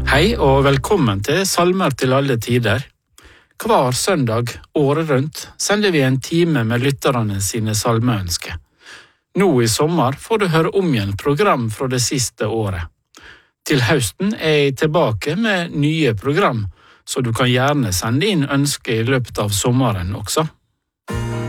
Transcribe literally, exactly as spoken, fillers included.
Hei og velkommen til Salmer til alle tider. Hver søndag, året rundt, sender vi en time med lytterne sine salmeønsker. Nå i sommer får du høre om igjen program fra det siste året. Til høsten er jeg tilbake med nye program, så du kan gjerne sende inn ønsker i løpet av sommeren også.